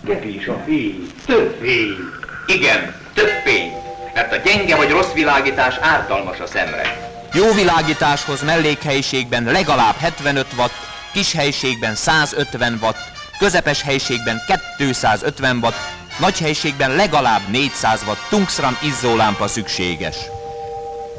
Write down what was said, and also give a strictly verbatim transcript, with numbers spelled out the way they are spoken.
Kevés a fény, több fény. Igen, több fény, mert a gyenge vagy rossz világítás ártalmas a szemre. Jó világításhoz mellékhelyiségben legalább hetvenöt watt, kis helyiségben százötven watt, közepes helyiségben kétszázötven watt, nagy helyiségben legalább négyszáz watt tungsztran izzólámpa szükséges.